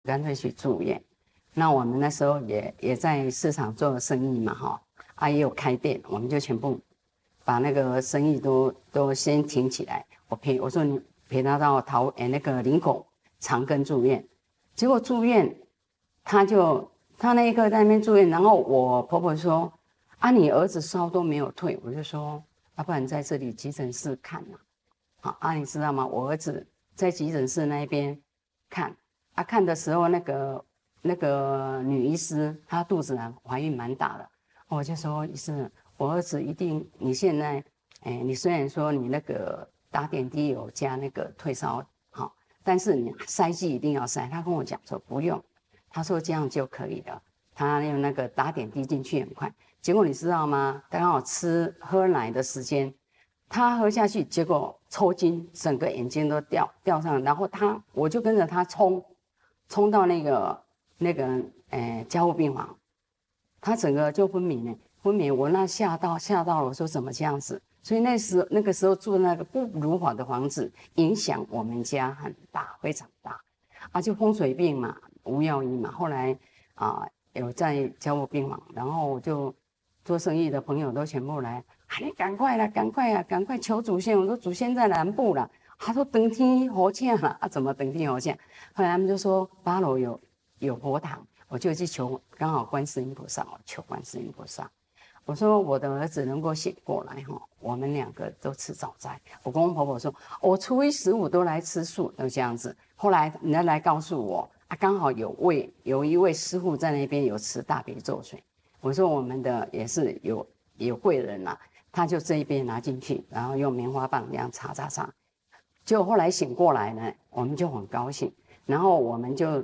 干脆去住院。那我们那时候也在市场做生意嘛，哈，也有开店，我们就全部把那个生意都先停起来。我说你陪他到那个林口长庚住院，结果住院他那一刻在那边住院，然后我婆婆说你儿子烧都没有退，我就说不然在这里急诊室看嘛，好你知道吗？我儿子在急诊室那边看看的时候那个女医师她肚子怀孕蛮大的，我就说医生，我儿子一定你现在你虽然说你那个打点滴有加那个退烧好，但是你塞剂一定要塞。他跟我讲说不用，他说这样就可以了。他用那个打点滴进去很快，结果你知道吗？他刚好喝奶的时间，他喝下去，结果抽筋，整个眼睛都掉上，然后我就跟着他冲到那个加护病房，他整个就昏迷了。昏迷，我那吓到了，我说怎么这样子？所以那个时候住那个不如法的房子，影响我们家很大，非常大就风水病嘛，无药医嘛。后来有在加护病房，然后就做生意的朋友都全部来，你赶快啦，赶快求祖先。我说祖先在南部啦，他说登天火线了怎么登天火线？后来他们就说8楼有佛堂，我就去求，刚好观世音菩萨，我求观世音菩萨。我说我的儿子能够醒过来我们2个都吃早斋。我公公婆婆说，我初一15都来吃素，就这样子。后来人家来告诉我，刚好有一位师傅在那边有吃大悲咒水。我说我们的也是有贵人啦，他就这一边拿进去，然后用棉花棒这样擦。就后来醒过来呢，我们就很高兴，然后我们就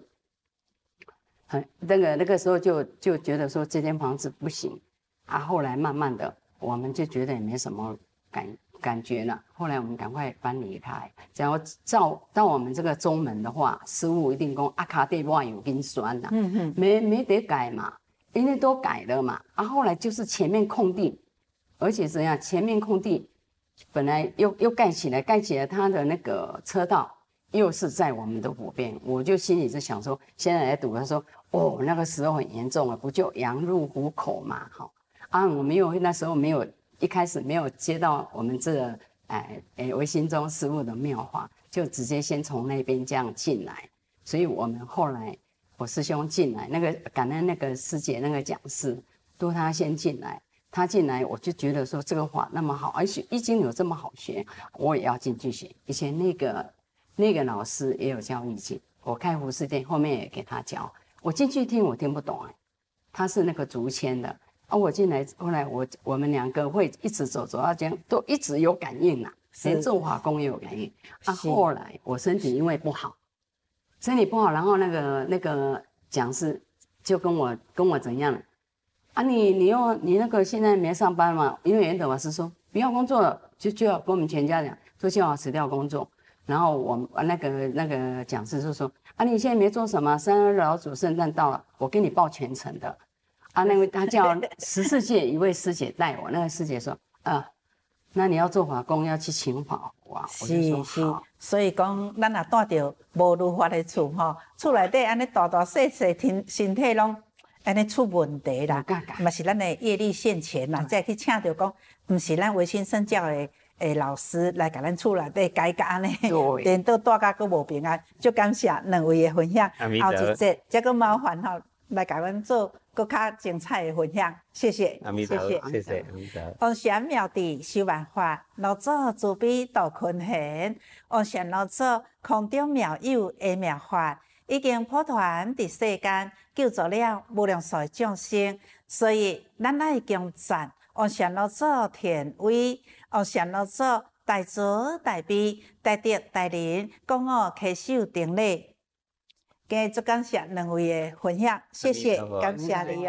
那个时候就觉得说这间房子不行。后来慢慢的，我们就觉得也没什么感觉了。后来我们赶快搬离开。只要到我们这个中门的话，师傅一定说卡地外有跟酸啦，没得改嘛，因为都改了嘛。后来就是前面空地，而且怎样，前面空地本来又盖起来，它的那个车道又是在我们的湖边，我就心里在想说，现在来赌，他说那个时候很严重了，不就羊入虎口嘛，我那时候一开始没有接到我们这个唯心中师父的妙法，就直接先从那边这样进来。所以我们后来我师兄进来，那个感恩那个师姐那个讲师，都他先进来，他进来我就觉得说这个法那么好，而且易经有这么好学，我也要进去学。以前那个老师也有教易经，我开服饰店后面也给他教，我进去听我听不懂他是那个竹签的。我进来，后来我们2个会一直走到这样，都一直有感应连做法功也有感应。后来我身体因为不好，然后那个讲师就跟我怎样你那个现在没上班嘛？因为圆德法师说不要工作了，就要跟我们全家讲，说就要辞掉工作。然后我那个讲师就说你现在没做什么，32老祖圣诞到了，我给你报全程的。那位他叫14届一位师姐带我，那个师姐说那你要做法功要去请法哇，我就说好。 所以讲咱也带着无如法的厝厝内底安尼大细身体拢安尼出问题啦，嘛是咱的业力现前啦，再去请到讲，不是咱唯心圣教的老师来甲咱厝内底改安尼，颠倒带甲佫无平安，就感谢2位的分享。后一节再佫麻烦来甲阮做更较精彩的分享，谢谢， 谢谢。 王禅妙智修万法，老祖慈悲度群贤，王禅老祖空中妙有的妙法，已经普传伫世间，救助了无量数的众生。所以咱爱敬赞王禅老祖田威，王禅老祖大慈大悲大德大仁，讲我稽首顶礼。今日足感谢2位的分享，谢谢，感谢你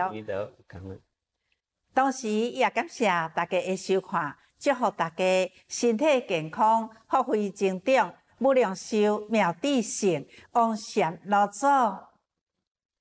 同时也感谢大家的收看，祝福大家身体健康，福慧增长，无量寿妙智成，王禅老祖